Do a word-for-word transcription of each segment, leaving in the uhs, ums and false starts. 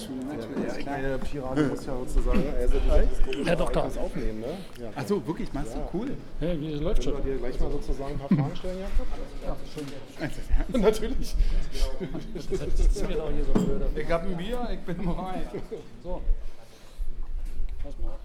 natürlich. Ja, ich meine, Piraten muss ja sozusagen also dieses Herr Doktor. aufnehmen, ne? Ja. Ach so, wirklich, machst du? Ja. Cool. Ja, wie läuft schon? Können wir dir gleich mal sozusagen ein paar Fragen stellen, Jakob? Ja, schon. Natürlich. Das ist mir doch hier so blöd. Ich hab ein Bier, ich bin bereit. So. Pass mal auf.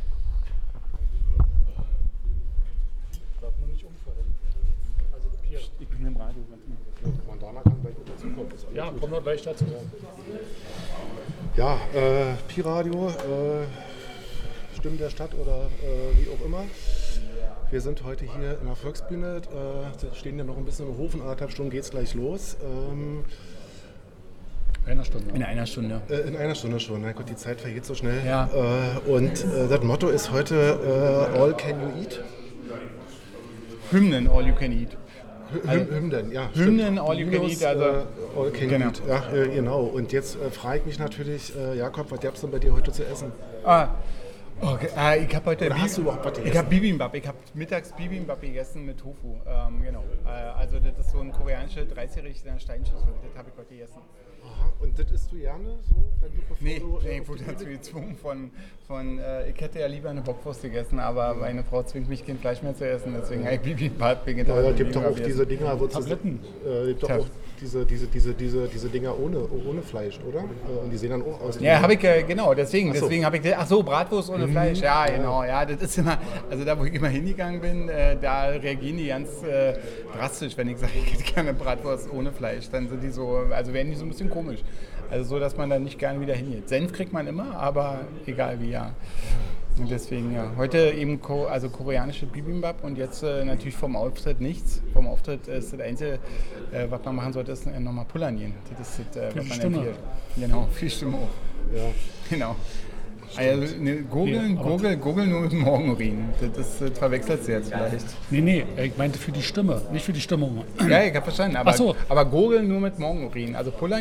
Darf man nicht umfallen. Also Bier. Ich bin im Radio. Mandana kann gleich mit dazukommen. Ja, komm noch gleich dazu. Ja, äh, Pi-Radio, äh, Stimmen der Stadt oder äh, wie auch immer. Wir sind heute hier in der Volksbühne, äh, stehen ja noch ein bisschen im Hof, in anderthalb Stunden geht es gleich los. Ähm, Einer Stunde. In einer Stunde. äh, in einer Stunde schon, na gut, die Zeit vergeht so schnell. Ja. Äh, und äh, das Motto ist heute äh, All Can You Eat. Hymnen, all you can eat. Hym- Hymnen, ja. Hymnen, stimmt. all you can Minus, eat, also- äh, All Can Genau. You Eat. Ja, äh, genau. Und jetzt äh, frage ich mich natürlich, äh, Jakob, was gab es denn bei dir heute zu essen? Ah, okay. ah ich habe heute. Oder hast du überhaupt was gegessen? Ich habe Bibimbap. Ich habe mittags Bibimbap gegessen mit Tofu. Ähm, genau. Äh, also, das ist so ein koreanische dreißigjähriges in einer Steinschüssel. Das habe ich heute gegessen. Aha. Und das isst du gerne so, wenn du bevor Nee, du, äh, nee, ich auf wurde die dazu Bühne- gezwungen von, von äh, ich hätte ja lieber eine Bockwurst gegessen, aber meine Frau zwingt mich kein Fleisch mehr zu essen, deswegen habe ich Bibimbap gegessen. Ja, es gibt doch auch diese Dinger, wo Tabletten. Äh, gibt doch Tab- auch diese, diese, diese, diese, diese Dinger ohne, ohne Fleisch, oder? Äh, Und die sehen dann auch aus. wie- Ja, habe ich, äh, genau, deswegen, Ach so. deswegen habe ich, ach so, Bratwurst ohne Fleisch, ja, genau, ja, das ist immer, also da, wo ich immer hingegangen bin, äh, da reagieren die ganz äh, drastisch, wenn ich sage, ich hätte gerne Bratwurst ohne Fleisch, dann sind die so, also werden die so ein bisschen komisch, also so, dass man da nicht gerne wieder hingeht. Senf kriegt man immer, aber egal wie, ja. Und deswegen, ja, heute eben ko also koreanische Bibimbap und jetzt äh, natürlich vom Auftritt nichts. Vom Auftritt ist das Einzige, äh, was man machen sollte, ist äh, nochmal pullern gehen. Das ist das, äh, was die man Stimme. empfiehlt. Genau, viel Stimme auch. Ja. Genau. Also, ne, Gurgeln, Nee, aber- Gurgel, Gurgel nur mit dem Morgenurin. Das, das verwechselt sie jetzt vielleicht. Nee, nee, ich meinte für die Stimme, nicht für die Stimmung. Ja, ich habe verstanden. Aber, Ach so. aber Gurgeln nur mit Morgenurin. Also pullern